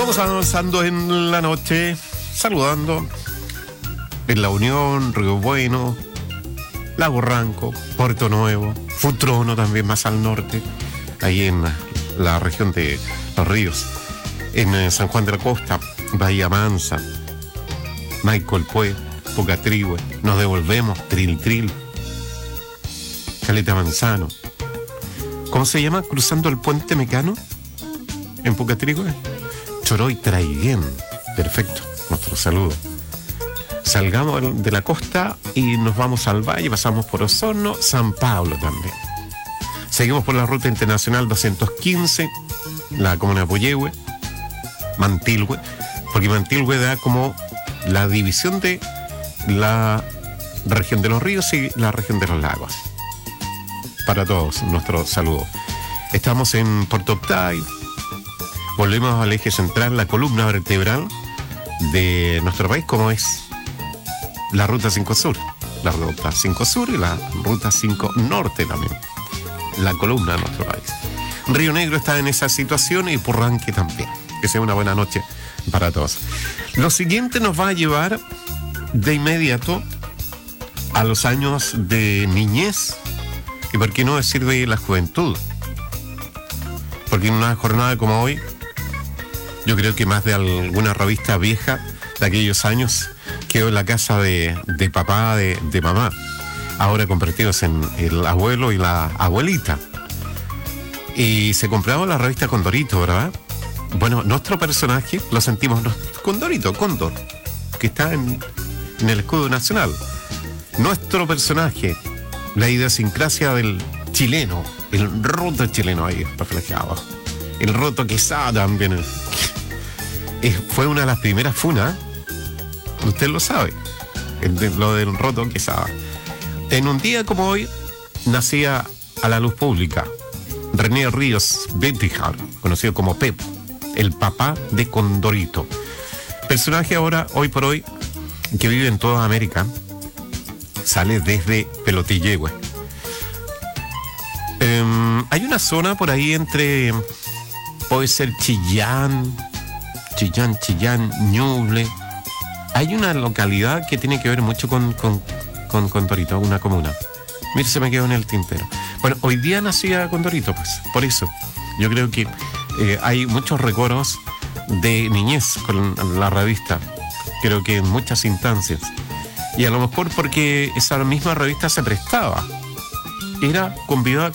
Vamos avanzando en la noche, saludando en La Unión, Río Bueno, Lago Ranco, Puerto Nuevo, Futrono también más al norte, ahí en la región de Los Ríos, en San Juan de la Costa, Bahía Mansa, Maicolpue, Pucatrihue, nos devolvemos, Tril, Caleta Manzano. ¿Cómo se llama? Cruzando el puente Mecano en Pucatrihue. Choroy Traiguén. Perfecto, nuestro saludo. Salgamos de la costa y nos vamos al valle, pasamos por Osorno, San Pablo también. Seguimos por la ruta internacional 215, la comuna de Puyehue, Mantilhue, porque Mantilhue da como la división de la región de los ríos y la región de los lagos. Para todos, nuestro saludo. Estamos en Puerto Octay, volvemos al eje central, la columna vertebral de nuestro país, como es la Ruta 5 Sur. La Ruta 5 Sur y la Ruta 5 Norte también. La columna de nuestro país. Río Negro está en esa situación y Purranque también. Que sea una buena noche para todos. Lo siguiente nos va a llevar de inmediato a los años de niñez y por qué no decir de la juventud. Porque en una jornada como hoy, yo creo que más de alguna revista vieja de aquellos años quedó en la casa de papá, de mamá, ahora convertidos en el abuelo y la abuelita. Y se compraba la revista Condorito, ¿verdad? Bueno, nuestro personaje lo sentimos Condorito, Cóndor, que está en el escudo nacional. Nuestro personaje, la idiosincrasia del chileno, el roto chileno ahí reflejado. El roto Quesada también. Fue una de las primeras funas, usted lo sabe, lo del roto Quesada. En un día como hoy, nacía a la luz pública René Ríos Bettijar, conocido como Pepo, el papá de Condorito. Personaje ahora, hoy por hoy, que vive en toda América, sale desde Pelotillehue. Hay una zona por ahí entre, puede ser Chillán, Ñuble. Hay una localidad que tiene que ver mucho con Condorito, una comuna. Mire, se me quedó en el tintero. Bueno, hoy día nacía Condorito, pues, por eso. Yo creo que hay muchos recuerdos de niñez con la revista. Creo que en muchas instancias. Y a lo mejor porque esa misma revista se prestaba. Era convidada